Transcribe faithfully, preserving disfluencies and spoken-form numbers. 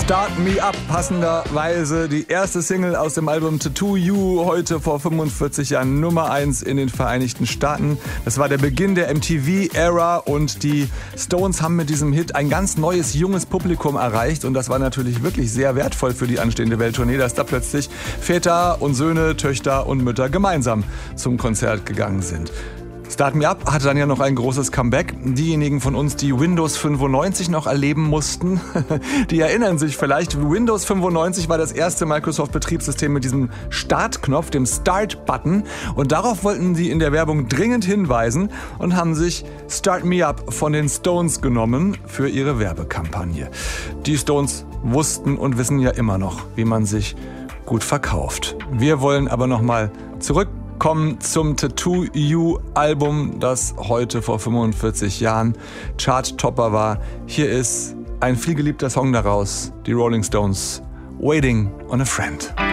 Start Me Up, passenderweise die erste Single aus dem Album Tattoo You, heute vor fünfundvierzig Jahren Nummer eins in den Vereinigten Staaten. Das war der Beginn der M T V-Ära und die Stones haben mit diesem Hit ein ganz neues, junges Publikum erreicht und das war natürlich wirklich sehr wertvoll für die anstehende Welttournee, dass da plötzlich Väter und Söhne, Töchter und Mütter gemeinsam zum Konzert gegangen sind. Start Me Up hatte dann ja noch ein großes Comeback. Diejenigen von uns, die Windows fünfundneunzig noch erleben mussten, die erinnern sich vielleicht, Windows fünfundneunzig war das erste Microsoft-Betriebssystem mit diesem Startknopf, dem Start-Button. Und darauf wollten sie in der Werbung dringend hinweisen und haben sich Start Me Up von den Stones genommen für ihre Werbekampagne. Die Stones wussten und wissen ja immer noch, wie man sich gut verkauft. Wir wollen aber nochmal zurück kommen zum Tattoo You Album, das heute vor fünfundvierzig Jahren Chart-Topper war. Hier ist ein vielgeliebter Song daraus, die Rolling Stones, Waiting on a Friend.